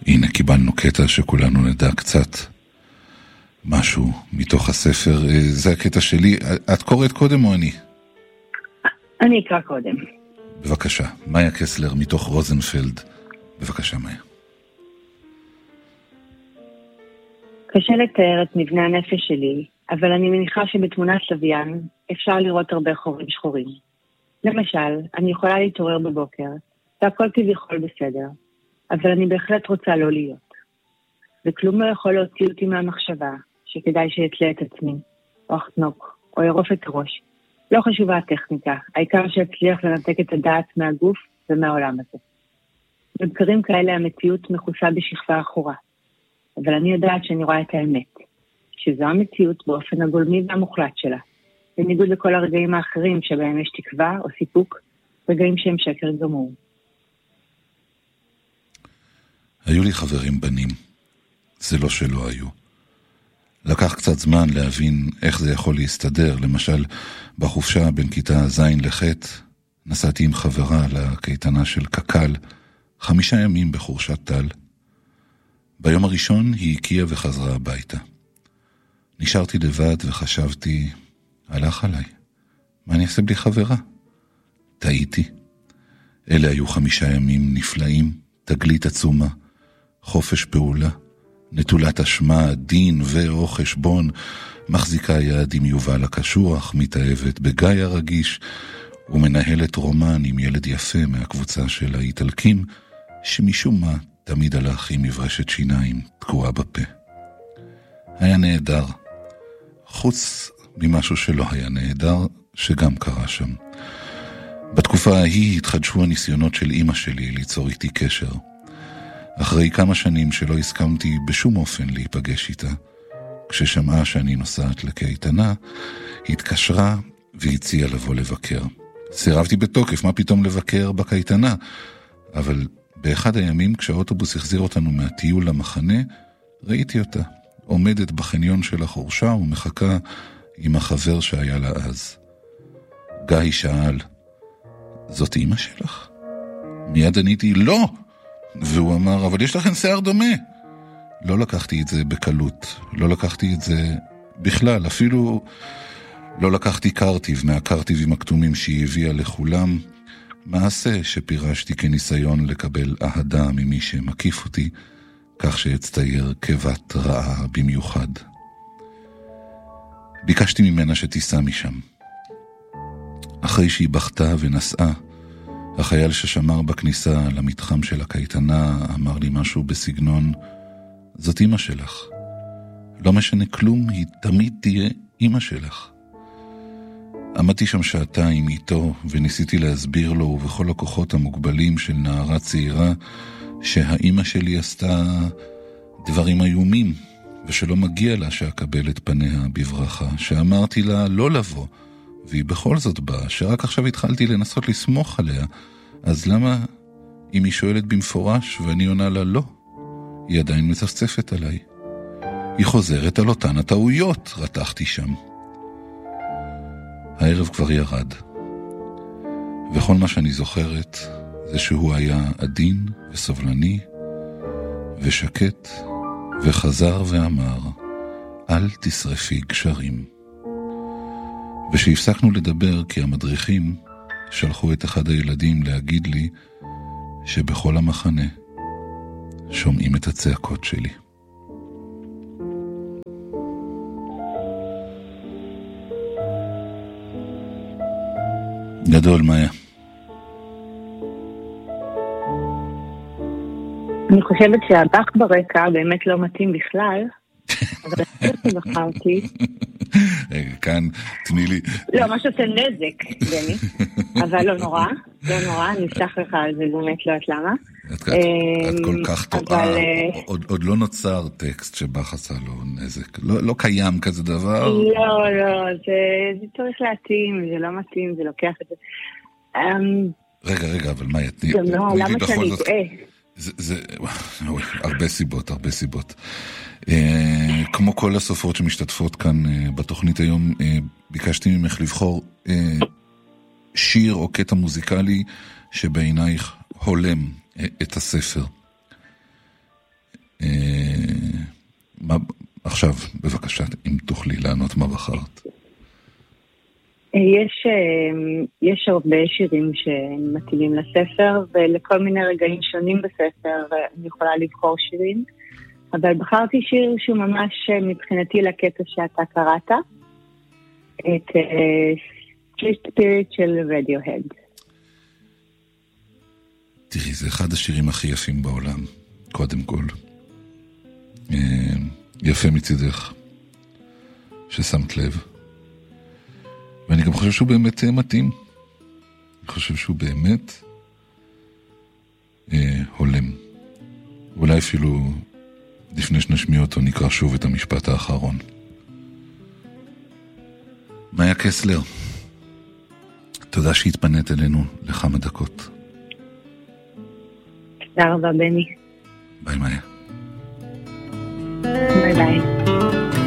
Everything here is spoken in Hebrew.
הנה קיבלנו קטע שכולנו נדע קצת משהו מתוך הספר. זה הקטע שלי. את קוראת קודם או אני? אני אקרא קודם. בבקשה. מאיה קסלר מתוך רוזנפלד. בבקשה, מאיה. קשה לתאר את מבנה הנפש שלי, אבל אני מניחה שבתמונת לוויין אפשר לראות הרבה חורים שחורים. למשל, אני יכולה להתעורר בבוקר, והכל כביכול בסדר, אבל אני בהחלט רוצה לא להיות. וכלום לא יכול להוציא אותי מהמחשבה שכדאי שיתלה את עצמי, או אחנוק, או ירוף את הראש. לא חשובה הטכניקה, העיקר שיצליח לנתק את הדעת מהגוף ומהעולם הזה. בבקרים כאלה המציאות מכוסה בשכבה אחורה, אבל אני יודעת שאני רואה את האמת, שזו המציאות באופן הגולמי והמוחלט שלה, בניגוד לכל הרגעים האחרים שבהם יש תקווה או סיפוק, רגעים שהם שקר גמור. היו לי חברים בנים, זה לא שלא היו. לקח קצת זמן להבין איך זה יכול להסתדר. למשל, בחופשה בין כיתה זין לחט, נסעתי עם חברה לקייטנה של קקל, 5 ימים בחורשת טל. ביום הראשון היא הקיעה וחזרה הביתה. נשארתי לבד וחשבתי, הלך עליי. מה אני אעשה בלי חברה? טעיתי. אלה היו 5 ימים נפלאים, תגלית עצומה, חופש פעולה, נטולת אשמה, דין ואו חשבון, מחזיקה יד עם יובל הקשוח, מתאהבת בגיא הרגיש, ומנהלת רומן עם ילד יפה מהקבוצה של האיטלקים, שמשום מה תמיד הלך עם מברשת שיניים תקועה בפה. היה נהדר, חוץ ממשהו שלא היה נהדר, שגם קרה שם. בתקופה ההיא התחדשו הניסיונות של אמא שלי ליצור איתי קשר. אחרי כמה שנים שלא הסכמתי בשום אופן להיפגש איתה, כששמעה שאני נוסעת לקייטנה, התקשרה והציעה לבוא לבקר. סירבתי בתוקף, מה פתאום לבקר בקייטנה? אבל באחד הימים, כשהאוטובוס החזיר אותנו מהטיול למחנה, ראיתי אותה, עומדת בחניון של החורשה ומחכה עם החבר שהיה לה אז. גיא שאל, זאת אמא שלך? מיד עניתי, לא! והוא אמר, אבל יש לכם שיער דומה. לא לקחתי את זה בקלות, לא לקחתי את זה בכלל, אפילו לא לקחתי קרטיב מהקרטיבים הכתומים שהיא הביאה לכולם, מעשה שפירשתי כניסיון לקבל אהדה ממי שמקיף אותי, כך שאצטייר כבת רעה במיוחד. ביקשתי ממנה שתיסע משם. אחרי שהיא בכתה ונסעה, החייל ששמר בכניסה למתחם של הקייטנה אמר לי משהו בסגנון, זאת אמא שלך. לא משנה כלום, היא תמיד תהיה אמא שלך. עמדתי שם 2 שעתיים איתו וניסיתי להסביר לו ובכל הכוחות המוגבלים של נערה צעירה שהאמא שלי עשתה דברים איומים ושלא מגיע לה שאקבל את פניה בברכה, שאמרתי לה לא לבוא והיא בכל זאת באה, שרק עכשיו התחלתי לנסות לסמוך עליה, אז למה אם היא שואלת במפורש ואני עונה לה לא, היא עדיין מצפצפת עליי. היא חוזרת על אותן הטעויות, רתחתי שם. הערב כבר ירד, וכל מה שאני זוכרת זה שהוא היה עדין וסובלני ושקט, וחזר ואמר, אל תשרפי גשרים. ושהפסקנו לדבר כי המדריכים שלחו את אחד הילדים להגיד לי שבכל המחנה שומעים את הצעקות שלי. גדול, מאיה. אני חושבת שהבח ברקע באמת לא מתאים בכלל, אבל אני בחרתי. רגע, כאן, תני לי. לא, מה שעושה נזק, דני, אבל לא נורא, אני אפתח לך על זה באמת, לא יודעת למה. את כל כך טועה, עוד לא נוצר טקסט שבח עשה לו נזק, לא קיים כזה דבר. לא, זה צריך להתאים, זה לא מתאים, זה לוקח את זה. רגע, אבל מאיה, תני לי בכל זאת. זה הרבה סיבות. כמו כל הסופרות שמשתתפות כאן בתוכנית היום, ביקשתי ממך לבחור שיר או קטע מוזיקלי שבעינייך הולם את הספר. עכשיו, בבקשה, אם תוכלי לענות מה בחרת. יש הרבה שירים שמתאימים לספר, ולכל מיני רגעים שונים בספר אני יכולה לבחור שירים, אבל בחרתי שיר שהוא ממש מבחינתי לקטע שאתה קראת, את Street Spirit של Radiohead. תראי, זה אחד השירים הכי יפים בעולם, קודם כל. יפה מצידך, ששמת לב. ואני גם חושב שהוא באמת מתאים. אני חושב שהוא באמת הולם. אולי אפילו לפני שנשמיע אותו נקרא שוב את המשפט האחרון. מאיה קסלר, תודה שהתפנית אלינו לכמה דקות. תודה רבה בני. ביי מאיה. ביי ביי.